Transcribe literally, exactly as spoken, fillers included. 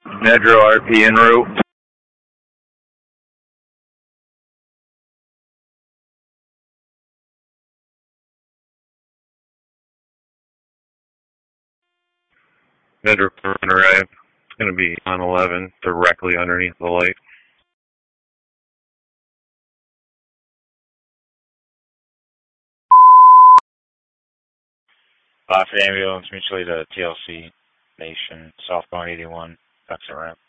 Metro R P en route. Metro arrive. It's going to be on eleven, directly underneath the light. Five for ambulance, mutually to T L C Nation, southbound eighty-one, Ducks and ramp.